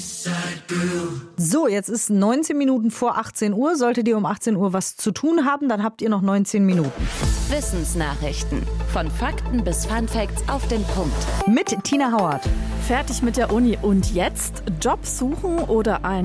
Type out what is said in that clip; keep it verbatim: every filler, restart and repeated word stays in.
So, jetzt ist neunzehn Minuten vor achtzehn Uhr. Solltet ihr um achtzehn Uhr was zu tun haben, dann habt ihr noch neunzehn Minuten. Wissensnachrichten. Von Fakten bis Funfacts auf den Punkt. Mit Tina Hauert. Fertig mit der Uni und jetzt? Job suchen oder ein